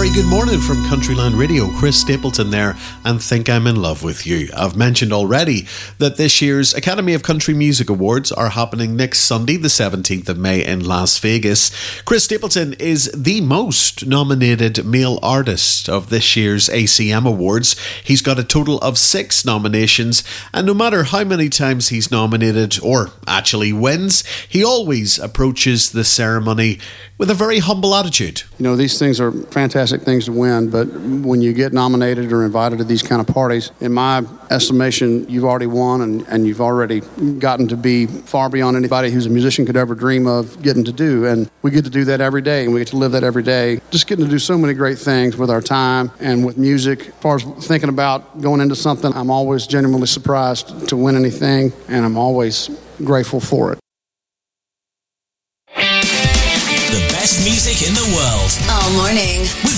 very good morning from Countryline Radio. Chris Stapleton there, and Think I'm in Love with You. I've mentioned already that this year's Academy of Country Music Awards are happening next Sunday, the 17th of May in Las Vegas. Chris Stapleton is the most nominated male artist of this year's ACM Awards. He's got a total of 6 nominations, and no matter how many times he's nominated or actually wins, he always approaches the ceremony with a very humble attitude. You know, these things are fantastic things to win, but when you get nominated or invited to these kind of parties, in my estimation, you've already won and you've already gotten to be far beyond anybody who's a musician could ever dream of getting to do. And we get to do that every day, and we get to live that every day. Just getting to do so many great things with our time and with music. As far as thinking about going into something, I'm always genuinely surprised to win anything, and I'm always grateful for it. The best music in the world. All morning.